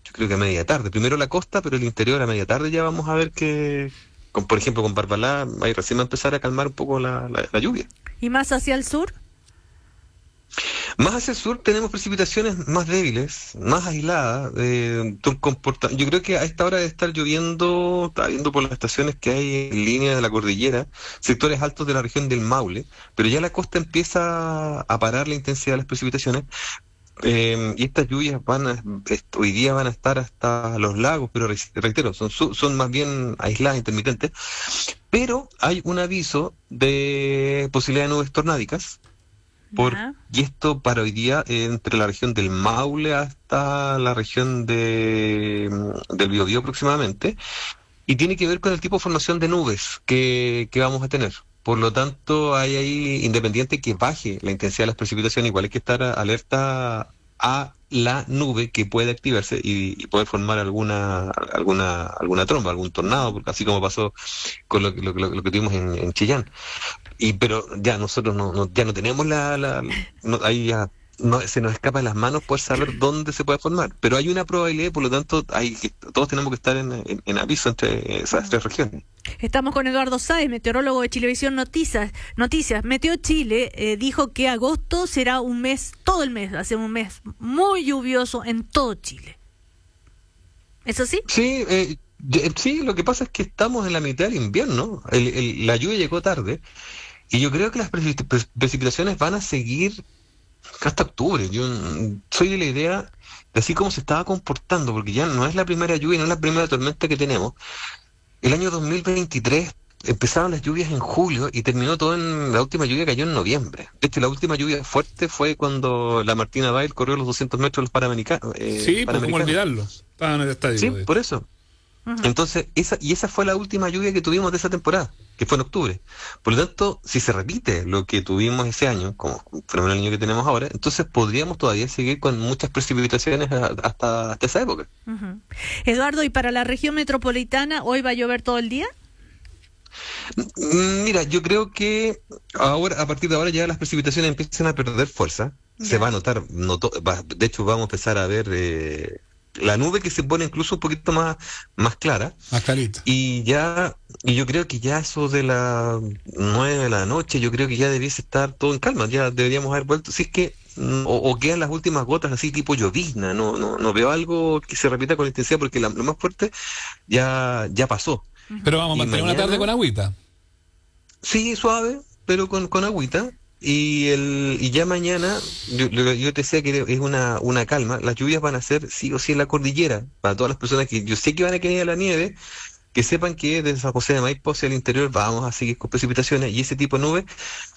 yo creo que a media tarde. Primero la costa, pero el interior a media tarde ya vamos a ver que, por ejemplo, con Barbalá, ahí recién va a empezar a calmar un poco la lluvia. ¿Y más hacia el sur? Más hacia el sur tenemos precipitaciones más débiles, más aisladas. Yo creo que a esta hora de estar lloviendo, está viendo por las estaciones que hay en línea de la cordillera, sectores altos de la región del Maule, pero ya la costa empieza a parar la intensidad de las precipitaciones. Y estas lluvias hoy día van a estar hasta los lagos, pero reitero, son más bien aisladas, intermitentes, pero hay un aviso de posibilidad de nubes tornádicas. Y esto para hoy día entre la región del Maule hasta la región del Biobío aproximadamente, y tiene que ver con el tipo de formación de nubes que vamos a tener. Por lo tanto, hay ahí, independiente que baje la intensidad de las precipitaciones, igual hay que estar alerta a la nube que puede activarse y poder formar alguna tromba, algún tornado, así como pasó con lo que tuvimos en Chillán. Pero ya nosotros ya no tenemos ahí ya se nos escapa de las manos poder saber dónde se puede formar, pero hay una probabilidad, por lo tanto todos tenemos que estar en aviso entre esas tres regiones. Estamos con Eduardo Sáez, meteorólogo de Chilevisión Noticias. Meteo Chile dijo que agosto será un mes, todo el mes, va a ser un mes muy lluvioso en todo Chile. ¿Es así? Sí, sí, lo que pasa es que estamos en la mitad del invierno, la lluvia llegó tarde, y yo creo que las precipitaciones van a seguir hasta octubre. Yo soy de la idea de así como se estaba comportando, porque ya no es la primera lluvia, no es la primera tormenta que tenemos. El año 2023 empezaron las lluvias en julio y terminó todo en la última lluvia cayó en noviembre. De hecho, la última lluvia fuerte fue cuando la Martina Bail corrió los 200 metros de los Panamericanos. Sí, pues cómo olvidarlo. Estaba en el estadio. Sí, por eso. Entonces, esa fue la última lluvia que tuvimos de esa temporada, que fue en octubre. Por lo tanto, si se repite lo que tuvimos ese año, como fue el año que tenemos ahora, entonces podríamos todavía seguir con muchas precipitaciones hasta esa época. Eduardo, ¿y para la región metropolitana hoy va a llover todo el día? Mira, yo creo que ahora, a partir de ahora ya las precipitaciones empiezan a perder fuerza. Se va a notar, de hecho vamos a empezar a ver la nube que se pone incluso un poquito más clara. Más clarita. Y yo creo que ya eso de las 9 de la noche, yo creo que ya debiese estar todo en calma, ya deberíamos haber vuelto, si es que o quedan las últimas gotas así tipo llovizna, no veo algo que se repita con intensidad, porque lo más fuerte ya pasó. Pero vamos a mantener una tarde con agüita. Sí, suave, pero con agüita. Y ya mañana, yo te decía que es una calma. Las lluvias van a ser sí o sí en la cordillera. Para todas las personas que yo sé que van a querer a la nieve, que sepan que desde San José de Maipo hacia el interior vamos a seguir con precipitaciones. Y ese tipo de nube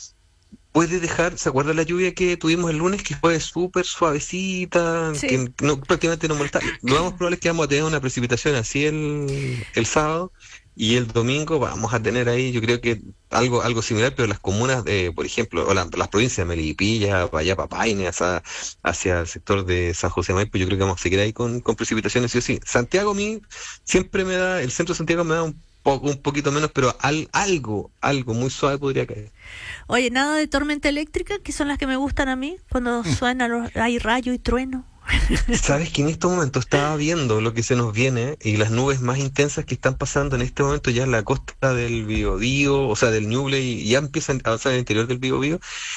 puede dejar, ¿se acuerdan la lluvia que tuvimos el lunes? Que fue súper suavecita, sí, que prácticamente no molestaba. Lo más probable es que vamos a tener una precipitación así el sábado. Y el domingo vamos a tener ahí, yo creo que algo similar, pero las comunas, por ejemplo, o las provincias de Melipilla, allá Papaine, hacia el sector de San José de Maipo, yo creo que vamos a seguir ahí con precipitaciones, sí o sí. Santiago a mí siempre el centro de Santiago me da un poquito menos, pero algo muy suave podría caer. Oye, nada de tormenta eléctrica, que son las que me gustan a mí, cuando hay rayo y trueno. Sabes que en este momento estaba viendo lo que se nos viene y las nubes más intensas que están pasando en este momento ya en la costa del Biobío, o sea del Ñuble, y ya empiezan a avanzar en el interior del Biobío,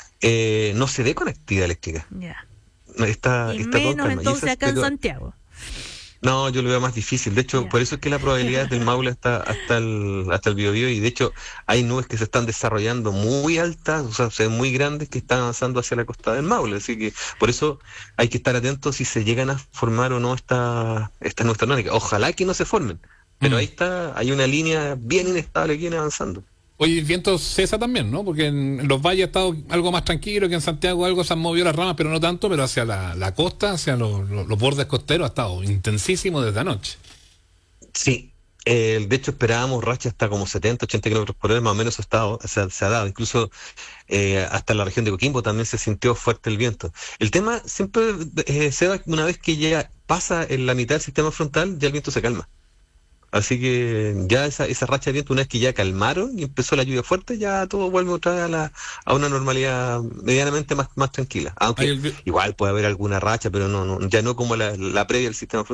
no se ve con actividad eléctrica. Ya. Está menos entonces acá en Santiago. No, yo lo veo más difícil. De hecho, por eso es que la probabilidad del Maule hasta el Biobío, y de hecho hay nubes que se están desarrollando muy altas, o sea, muy grandes, que están avanzando hacia la costa del Maule. Así que por eso hay que estar atentos si se llegan a formar o no estas nubes tectónicas. Ojalá que no se formen, pero ahí hay una línea bien inestable que viene avanzando. Oye, el viento cesa también, ¿no? Porque en los valles ha estado algo más tranquilo, que en Santiago algo se han movido las ramas, pero no tanto, pero hacia la costa, hacia los bordes costeros ha estado intensísimo desde anoche. Sí, de hecho esperábamos rachas hasta como 70, 80 kilómetros por hora, más o menos se ha dado. Incluso hasta la región de Coquimbo también se sintió fuerte el viento. El tema siempre se da una vez que ya pasa en la mitad del sistema frontal, ya el viento se calma. Así que ya esa racha de viento, una vez que ya calmaron y empezó la lluvia fuerte, ya todo vuelve otra vez a una normalidad medianamente más tranquila. Aunque igual puede haber alguna racha, pero ya no como la previa del sistema frontal.